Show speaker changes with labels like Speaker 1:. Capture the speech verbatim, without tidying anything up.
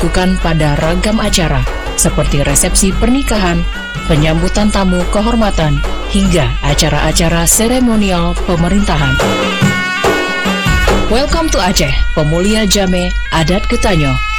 Speaker 1: dilakukan pada ragam acara seperti resepsi pernikahan, penyambutan tamu kehormatan, hingga acara-acara seremonial pemerintahan. Welcome to Aceh, Pemulia Jame Adat Ketanyo.